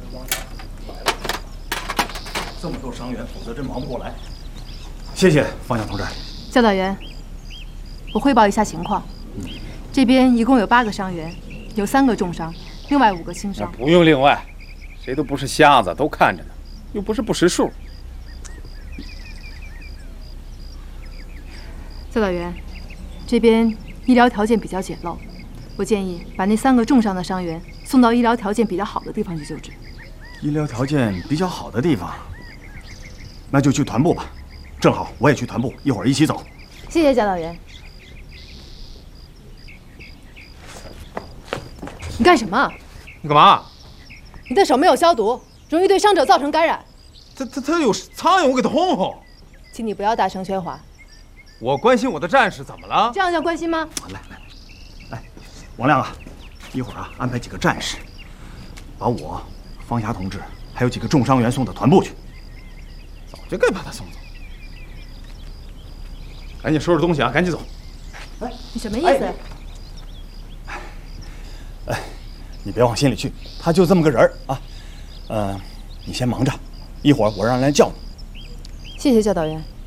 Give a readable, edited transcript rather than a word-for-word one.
这么多伤员，否则真忙不过来。谢谢方向同志。 教导员，我汇报一下情况。这边一共有8个伤员，有3个重伤，另外5个轻伤。 不用另外，谁都不是瞎子，都看着呢，又不是不识数。 教导员，这边医疗条件比较简陋，我建议把那3个重伤的伤员送到医疗条件比较好的地方去救治。 医疗条件比较好的地方，那就去团部吧。正好我也去团部，一会儿一起走。 谢谢教导员。你干什么？ 你干嘛？ 你的手没有消毒，容易对伤者造成感染。 他有苍蝇，我给他轰轰。 请你不要大声喧哗。 我关心我的战士，怎么了？ 这样叫关心吗？ 来，王亮啊，一会儿啊安排几个战士，把我、方霞同志还有几个重伤员送到团部去。 早就该把他送走。赶紧收拾东西啊，赶紧走。 你什么意思？ 你别往心里去，他就这么个人儿啊。你先忙着，一会儿我让人来叫你。 谢谢教导员。